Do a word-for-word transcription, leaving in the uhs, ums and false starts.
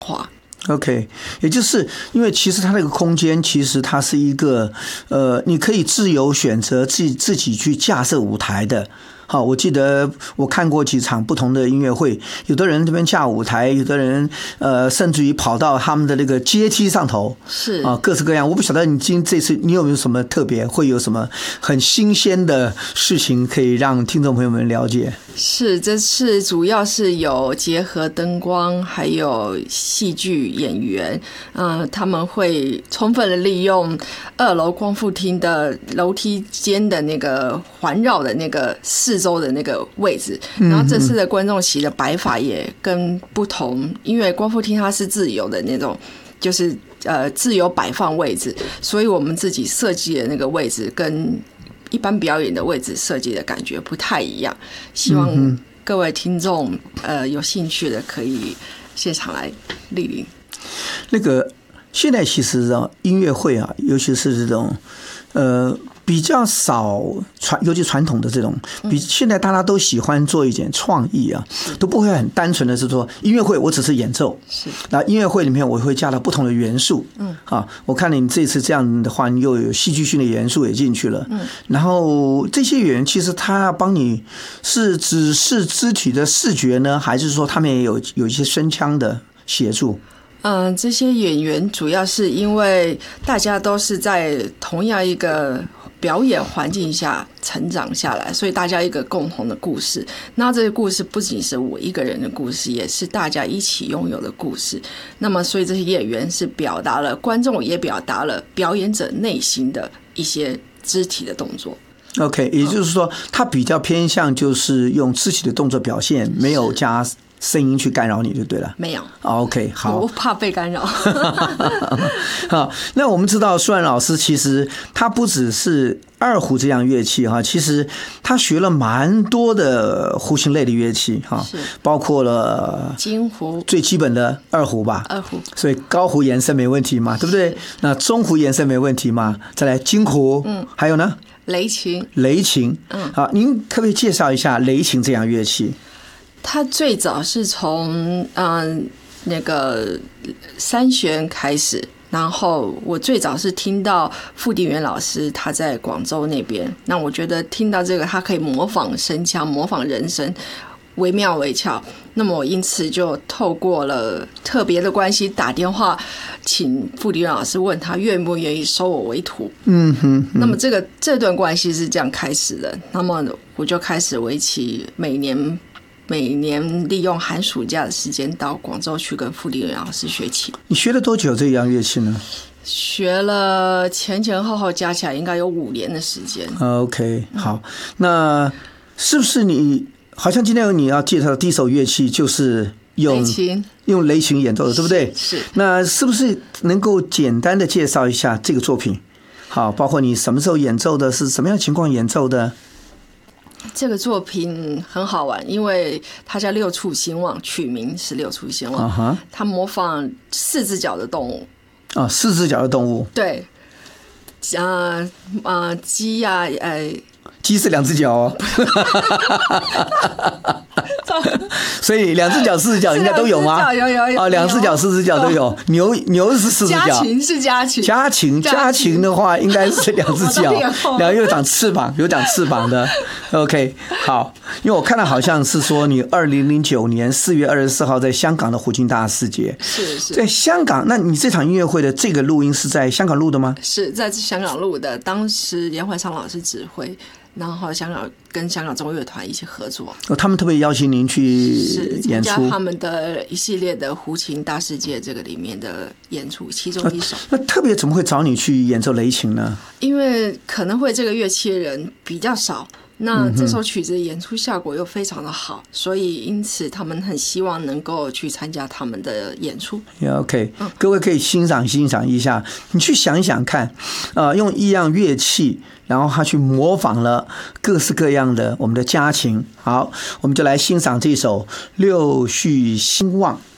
化。 OK， 也就是因为其实它那个空间，其实它是一个呃，你可以自由选择自自己去架设舞台的。好，我记得我看过几场不同的音乐会，有的人这边架舞台，有的人呃，甚至于跑到他们的那个阶梯上头， 是啊，各式各样。我不晓得你今这次你有没有什么特别，会有什么很新鲜的事情可以让听众朋友们了解？ 是，这次主要是有结合灯光，还有戏剧演员，嗯、呃，他们会充分的利用二楼光复厅的楼梯间的那个环绕的那个四周的那个位置，然后这次的观众席的摆法也跟不同，因为光复厅它是自由的那种，就是呃自由摆放位置，所以我们自己设计的那个位置跟一般表演的位置设计的感觉不太一样，希望各位听众呃有兴趣的可以现场来莅临。 那个现在其实啊，音乐会啊，尤其是这种呃比较少传，尤其传统的这种，比现在大家都喜欢做一点创意啊，都不会很单纯的是说音乐会我只是演奏， 是， 那音乐会里面我会加了不同的元素，嗯，啊，我看你这次这样的话，你又有戏剧性的元素也进去了，嗯，然后这些演员其实他要帮你是只是肢体的视觉呢，还是说他们也有有一些声腔的协助？ 嗯、呃，这些演员主要是因为大家都是在同样一个表演环境下成长下来，所以大家一个共同的故事。那这个故事不仅是我一个人的故事，也是大家一起拥有的故事。那么，所以这些演员是表达了，观众也表达了表演者内心的一些肢体的动作。 OK， 也就是说，他比较偏向就是用肢体的动作表现，没有加声音去干扰你就对了。 没有。 OK， 好， 我怕被干扰。 好，那我们知道舒兰老师其实他不只是二胡这样乐器哈，其实他学了蛮多的胡琴类的乐器哈，包括了京胡最基本的二胡吧， 二胡， 所以高胡延伸没问题嘛，对不对？那中胡延伸没问题嘛，再来京胡，嗯，还有呢？ 雷琴， 雷琴，嗯，好，您可不可以介绍一下雷琴这样乐器？ 它最早是从嗯那个三弦开始，然后我最早是听到傅定元老师他在广州那边，那我觉得听到这个他可以模仿声腔，模仿人声，惟妙惟肖。那么我因此就透过了特别的关系打电话请傅定元老师，问他愿不愿意收我为徒。嗯哼，那么这个这段关系是这样开始的。那么我就开始为期每年每年利用寒暑假的时间到广州去跟傅定元老师学琴。 你学了多久这样乐器呢？ 学了前前后后加起来应该有五年的时间。 OK， 好，那是不是你好像今天你要介绍的第一首乐器就是用雷琴， 用雷琴演奏的，对不对？ 是。是那是不是能够简单的介绍一下这个作品？好，包括你什么时候演奏的，是什么样的情况演奏的？ 这个作品很好玩，因为它叫六畜兴旺，取名是六畜兴旺。Uh-huh. 它模仿四只脚的动物。 啊，四只脚的动物。 对，呃呃，鸡呀、啊，呃， 鸡是两只脚哦。所以两只脚、四只脚应该都有吗？ 有有有啊，两只脚、四只脚都有。牛牛是四只脚。 家禽是家禽。 家禽家禽的话，应该是两只脚，然后又长翅膀，有长翅膀的。OK， 好，因为我看到好像是说你二零零九年四月二十四号在香港的胡琴大世界， 是是在香港。那你这场音乐会的这个录音是在香港录的吗？ 是在香港录的，当时严怀昌老师指挥。然后香港跟香港中乐团一起合作， 哦，他们特别邀请您去演出， 参加他们的一系列的胡琴大世界这个里面的演出，其中一首。 那特别怎么会找你去演奏雷琴呢？ 因为可能会这个乐器的人比较少，那这首曲子演出效果又非常的好，所以因此他们很希望能够去参加他们的演出。 OK， 各位可以欣赏欣赏一下，你去想一想看，呃，用一样乐器。然后他去模仿了各式各样的我们的家禽。好，我们就来欣赏这首《六畜兴旺》。